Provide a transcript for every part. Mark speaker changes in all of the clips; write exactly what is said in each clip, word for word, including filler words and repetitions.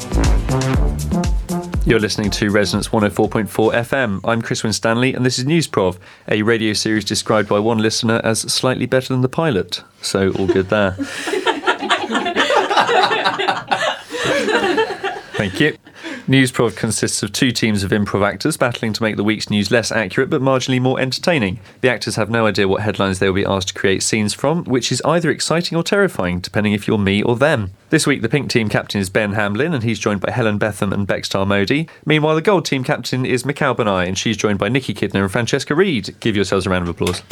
Speaker 1: You're listening to Resonance one oh four point four F M. I'm Chris Winstanley, and this is Newsprov, a radio series described by one listener as slightly better than the pilot. So, all good there. Thank you. Newsprov consists of two teams of improv actors battling to make the week's news less accurate but marginally more entertaining. The actors have no idea what headlines they will be asked to create scenes from, which is either exciting or terrifying, depending if you're me or them. This week, the pink team captain is Ben Hamlin, and he's joined by Helen Betham and Bextar Modi. Meanwhile, the gold team captain is Mikal Benai, and she's joined by Nikki Kidner and Francesca Reid. Give yourselves a round of applause.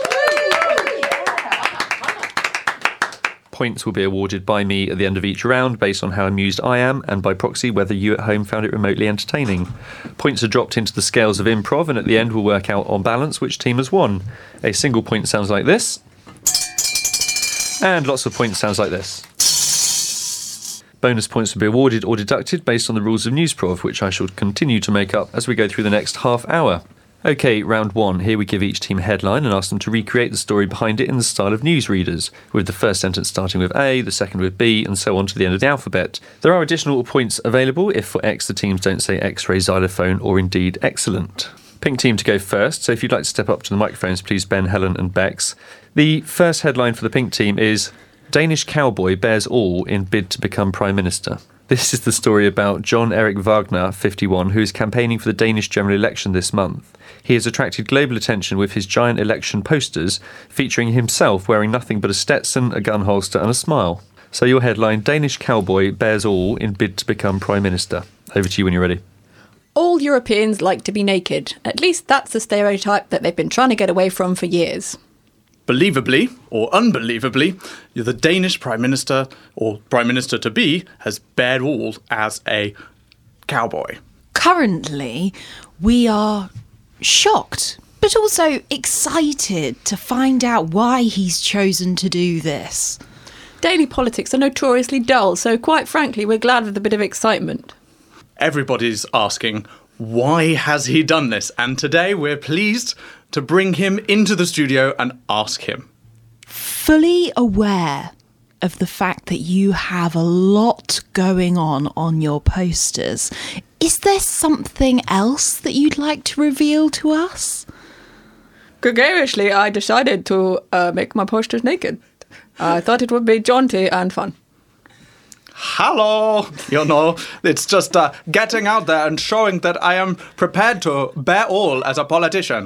Speaker 1: Points will be awarded by me at the end of each round based on how amused I am, and by proxy whether you at home found it remotely entertaining. Points are dropped into the scales of improv, and at the end we'll work out on balance which team has won. A single point sounds like this, and lots of points sounds like this. Bonus points will be awarded or deducted based on the rules of Newsprov, which I shall continue to make up as we go through the next half hour. OK, round one. Here we give each team a headline and ask them to recreate the story behind it in the style of newsreaders, with the first sentence starting with A, the second with B, and so on to the end of the alphabet. There are additional points available if for X the teams don't say X-ray, xylophone, or indeed excellent. Pink team to go first, so if you'd like to step up to the microphones, please, Ben, Helen and Bex. The first headline for the pink team is Danish cowboy bears all in bid to become Prime Minister. This is the story about John Erik Wagner, fifty-one, who is campaigning for the Danish general election this month. He has attracted global attention with his giant election posters, featuring himself wearing nothing but a Stetson, a gun holster and a smile. So your headline, Danish cowboy bears all in bid to become Prime Minister. Over to you when you're ready.
Speaker 2: All Europeans like to be naked. At least that's the stereotype that they've been trying to get away from for years.
Speaker 3: Believably, or unbelievably, the Danish Prime Minister, or Prime Minister-to-be, has bared all as a cowboy.
Speaker 4: Currently, we are shocked, but also excited to find out why he's chosen to do this.
Speaker 2: Daily politics are notoriously dull, so quite frankly, we're glad of the bit of excitement.
Speaker 3: Everybody's asking, why has he done this? And today we're pleased to bring him into the studio and ask him.
Speaker 4: Fully aware of the fact that you have a lot going on on your posters, is there something else that you'd like to reveal to us?
Speaker 2: Gregariously, I decided to uh, make my posters naked. I thought it would be jaunty and fun.
Speaker 3: Hello! You know, it's just uh, getting out there and showing that I am prepared to bear all as a politician.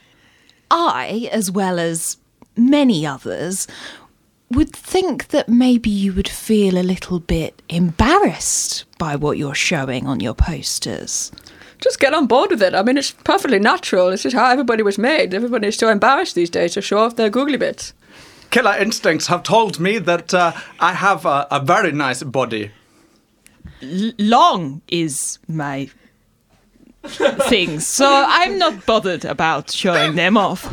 Speaker 4: I, as well as many others, would think that maybe you would feel a little bit embarrassed by what you're showing on your posters.
Speaker 2: Just get on board with it. I mean, it's perfectly natural. This is how everybody was made. Everybody's so embarrassed these days to show off their googly bits.
Speaker 3: Killer instincts have told me that uh, I have a, a very nice body.
Speaker 4: L- long is my things, so I'm not bothered about showing them off.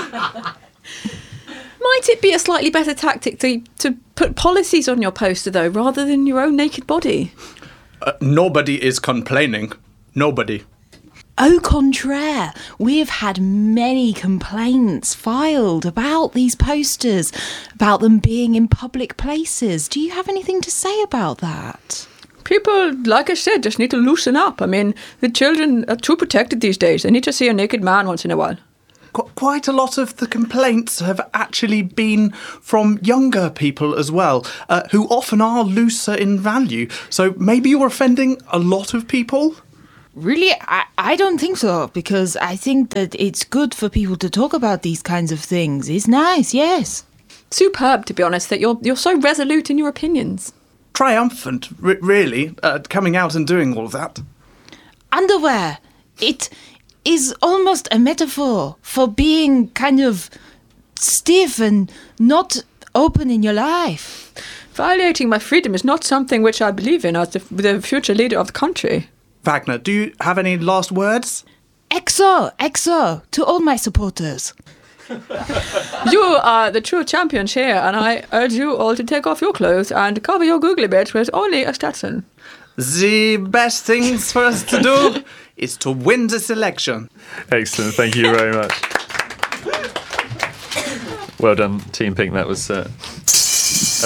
Speaker 2: Might it be a slightly better tactic to, to put policies on your poster, though, rather than your own naked body?
Speaker 3: Uh, nobody is complaining. Nobody.
Speaker 4: Au contraire, we have had many complaints filed about these posters, about them being in public places. Do you have anything to say about that?
Speaker 2: People, like I said, just need to loosen up. I mean, the children are too protected these days. They need to see a naked man once in a while.
Speaker 3: Qu- quite a lot of the complaints have actually been from younger people as well, uh, who often are looser in value. So maybe you're offending a lot of people?
Speaker 4: Really, I, I don't think so, because I think that it's good for people to talk about these kinds of things. It's nice, yes.
Speaker 2: Superb, to be honest, that you're you're so resolute in your opinions.
Speaker 3: Triumphant, r- really, uh, coming out and doing all of that.
Speaker 4: Underwear. It is almost a metaphor for being kind of stiff and not open in your life.
Speaker 2: Violating my freedom is not something which I believe in as the, the future leader of the country.
Speaker 3: Wagner, do you have any last words?
Speaker 4: Exo, exo, to all my supporters.
Speaker 2: You are the true champions here, and I urge you all to take off your clothes and cover your googly bits with only a Stetson.
Speaker 3: The best things for us to do is to win this election.
Speaker 1: Excellent, thank you very much. Well done, Team Pink. That was uh,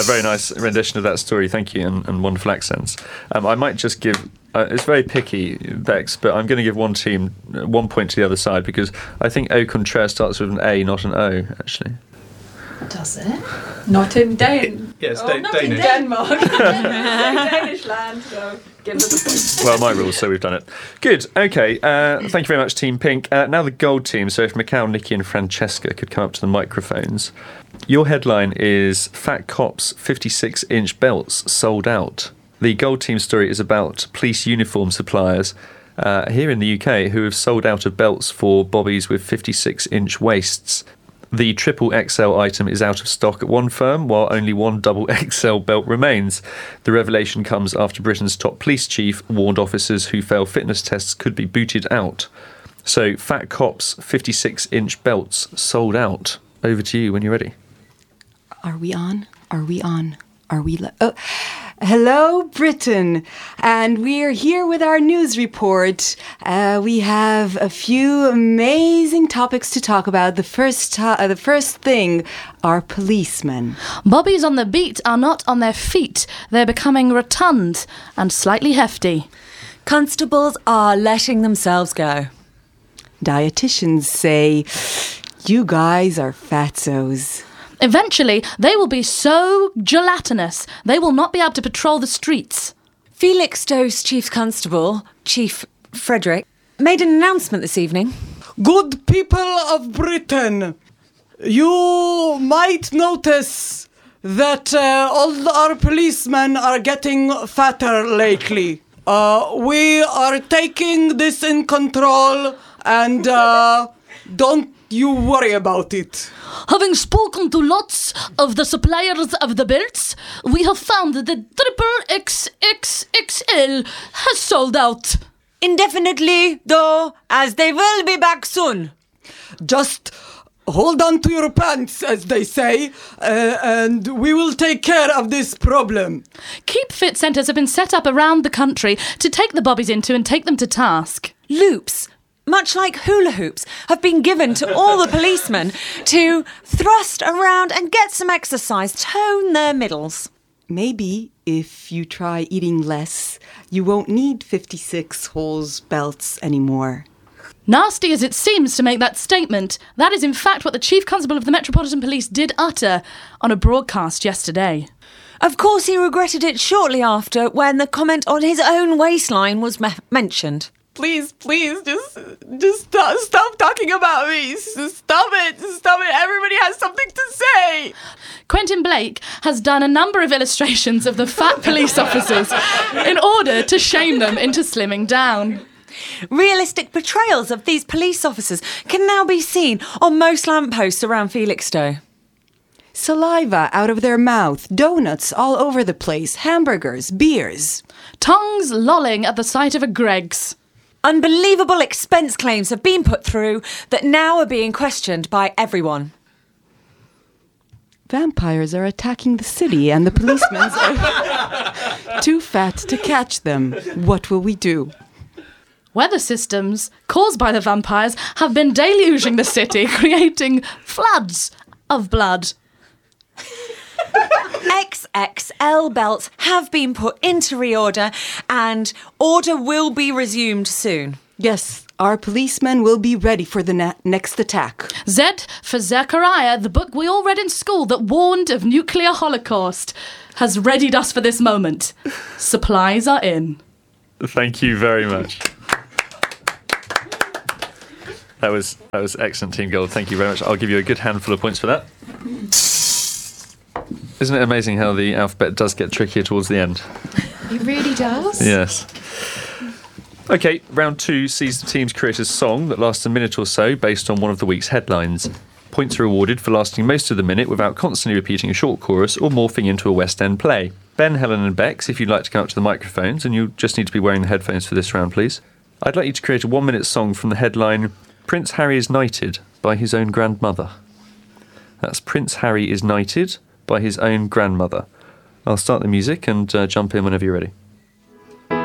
Speaker 1: a very nice rendition of that story. Thank you, and, and wonderful accents. Um, I might just give. Uh, it's very picky, Bex, but I'm going to give one team uh, one point to the other side because I think Au contraire starts with an A, not an O, actually.
Speaker 2: Does it? Not in Dan.
Speaker 3: Yes,
Speaker 2: oh,
Speaker 3: da-
Speaker 2: not
Speaker 3: Danish.
Speaker 2: in Denmark. Danish land. So give it a point.
Speaker 1: Well, my rules, so we've done it. Good. Okay. Uh, thank you very much, Team Pink. Uh, now the gold team. So if Mikhail, Nikki, and Francesca could come up to the microphones. Your headline is Fat Cops fifty-six inch belts sold out. The gold team story is about police uniform suppliers uh, here in the U K who have sold out of belts for bobbies with fifty-six inch waists. The triple X L item is out of stock at one firm, while only one double X L belt remains. The revelation comes after Britain's top police chief warned officers who fail fitness tests could be booted out. So, Fat Cops fifty-six inch belts sold out. Over to you when you're ready.
Speaker 5: Are we on? Are we on? Are we... Li- oh. Hello, Britain, and we're here with our news report. Uh, we have a few amazing topics to talk about. The first, to- uh, the first thing are policemen.
Speaker 6: Bobbies on the beat are not on their feet. They're becoming rotund and slightly hefty.
Speaker 7: Constables are letting themselves go.
Speaker 5: Dietitians say, you guys are fatzos.
Speaker 6: Eventually, they will be so gelatinous, they will not be able to patrol the streets.
Speaker 7: Felixstowe's Chief Constable, Chief Frederick, made an announcement this evening.
Speaker 8: Good people of Britain, you might notice that uh, all our policemen are getting fatter lately. Uh, we are taking this in control and uh, don't you worry about it.
Speaker 6: Having spoken to lots of the suppliers of the belts, we have found that the triple X X X L has sold out.
Speaker 7: Indefinitely, though, as they will be back soon.
Speaker 8: Just hold on to your pants, as they say, uh, and we will take care of this problem.
Speaker 6: Keep Fit centres have been set up around the country to take the bobbies into and take them to task.
Speaker 7: Loops, much like hula hoops, have been given to all the policemen to thrust around and get some exercise, tone their middles.
Speaker 5: Maybe if you try eating less, you won't need fifty-six holes belts anymore.
Speaker 6: Nasty as it seems to make that statement, that is in fact what the Chief Constable of the Metropolitan Police did utter on a broadcast yesterday.
Speaker 7: Of course, he regretted it shortly after when the comment on his own waistline was me- mentioned.
Speaker 8: Please, please, just, just stop, stop talking about me. Stop it, stop it. Everybody has something to say.
Speaker 6: Quentin Blake has done a number of illustrations of the fat police officers in order to shame them into slimming down.
Speaker 7: Realistic portrayals of these police officers can now be seen on most lampposts around Felixstowe.
Speaker 5: Saliva out of their mouth, donuts all over the place, hamburgers, beers.
Speaker 6: Tongues lolling at the sight of a Greggs.
Speaker 7: Unbelievable expense claims have been put through that now are being questioned by everyone.
Speaker 5: Vampires are attacking the city and the policemen are too fat to catch them. What will we do?
Speaker 6: Weather systems caused by the vampires have been deluging the city, creating floods of blood.
Speaker 7: X X L belts have been put into reorder and order will be resumed soon.
Speaker 5: Yes, our policemen will be ready for the na- next attack.
Speaker 6: Z for Zechariah, the book we all read in school that warned of nuclear holocaust, has readied us for this moment. Supplies are in.
Speaker 1: Thank you very much. That was that was excellent, Team Gold. Thank you very much. I'll give you a good handful of points for that. Isn't it amazing how the alphabet does get trickier towards the end?
Speaker 4: It really does.
Speaker 1: Yes. Okay, round two sees the teams create a song that lasts a minute or so based on one of the week's headlines. Points are awarded for lasting most of the minute without constantly repeating a short chorus or morphing into a West End play. Ben, Helen and Bex, if you'd like to come up to the microphones, and you just need to be wearing the headphones for this round, please. I'd like you to create a one-minute song from the headline Prince Harry is Knighted by his own grandmother. That's Prince Harry is Knighted by his own grandmother. I'll start the music and uh, jump in whenever you're ready.